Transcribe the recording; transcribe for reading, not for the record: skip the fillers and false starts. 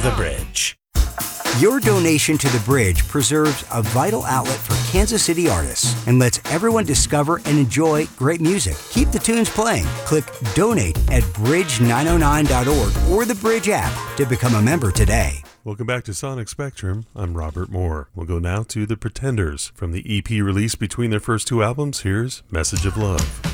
The Bridge. Your donation to The Bridge preserves a vital outlet for Kansas City artists and lets everyone discover and enjoy great music. Keep the tunes playing. Click Donate at bridge909.org or the Bridge app to become a member today. Welcome back to Sonic Spectrum. I'm Robert Moore. We'll go now to The Pretenders. From the EP released between their first two albums, here's Message of Love.